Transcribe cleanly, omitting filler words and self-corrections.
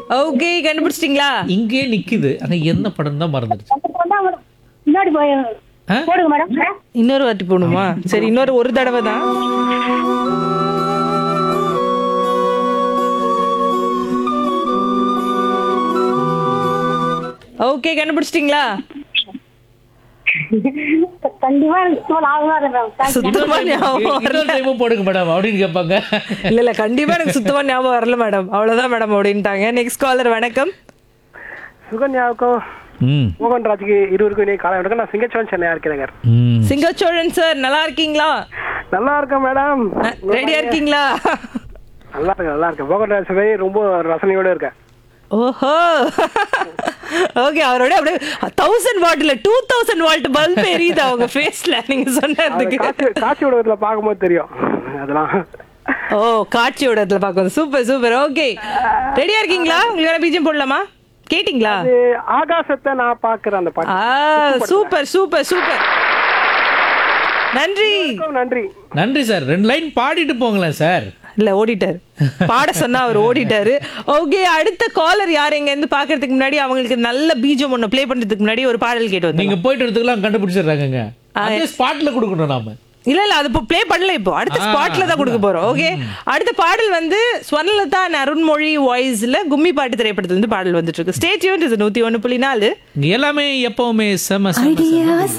Okay, கண்டுபிடிச்சிட்டீங்களா? இங்கே நிக்குது. ஆனா என்ன படம் தான் மறந்துடுச்சு. முன்னாடி ஆ? போடுங்க மேடம். இன்னொரு வாட்டி போகணுமா? சரி, இன்னொரு ஒரு தடவை தான். ஓகே, கண்டுபிடிச்சிட்டீங்களா? கண்டிப்பா எனக்கு சும்மா ஞாபகமா இருக்கு மேடம். சுத்தமா ஞாபகம் வரல. இன்னொரு டைமும் போடுங்க மேடம் அப்படின்னு கேட்பாங்க. இல்ல கண்டிப்பா எனக்கு சுத்தமா ஞாபகம் வரல மேடம். அவ்வளவுதான் மேடம் அப்படின்ட்டாங்க. நெக்ஸ்ட் காலர் வணக்கம். சுகன்யாவுக்கும் ம், மோகன்ராஜுக்கு இருவருக்கும் இணைய காலை வணக்கம். நான் சிங்கச்சோன் சென்னையா இருக்கிறேன். ம். சிங்கச்சோழன் சார், நல்லா இருக்கீங்களா? நல்லா இருக்கேன் மேடம். ரெடியா இருக்கீங்களா? நல்லா இருக்கேன். மோகன்ராஜ் சபை ரொம்ப ரசனையோட இருக்கேன். ஓஹோ, ஓகே. அவரோட அப்படியே 1000 வாட்ல 2000 வாட் பல்ப் எரியுது அவங்க ஃபேஸ்ல நீங்க சொன்னதுக்கு. காட்சி ஊடகத்துல பார்க்கும்போது தெரியும் அதெல்லாம். ஓ, காட்சியோட இடத்துல பார்க்கணும். Super super. ஓகே, ரெடியா இருக்கீங்களா? உங்களுக்கு பிஜிஎம் போடலாமா? கேட்டிங்களா? அது ஆகாசத்தை நான் பாக்குறேன் அந்த பாட்டு. Super super super. நன்றி. நன்றி. நன்றி சார். 2 லைன் பாடிட்டு போங்களேன் சார். இல்ல, ஓடிட்டாரு. பாட சொன்னா அவர் ஓடிட்டாரு. ஓகே, அடுத்த காலர் யார் எங்க இருந்து பாக்குறதுக்கு முன்னாடி அவங்களுக்கு நல்ல பீஜம் ஒண்ணு ப்ளே பண்றதுக்கு முன்னாடி ஒரு பாடல் கேட்டு வந்து. நீங்க போயிட்டு இடத்துக்குலாம் கண்டுபிடிச்சிடுறாங்க. அதே ஸ்பாட்ல கொடுக்கணும் நாம. இல்ல அது இப்போ ப்ளே பண்ணல. இப்போ அடுத்த ஸ்பாட்ல தான் கொடுக்க போறோம். ஓகே, அடுத்த பாடல் வந்து ஸ்வர்ணலதா அருண்மொழி வாய்ஸ்ல கும்மி பாட்டு திரைப்படத்துல இருந்து பாடல் வந்துட்டு இருக்கு. Stay tuned. இது 101.4. எல்லாமே எப்பவுமே செம செம செம.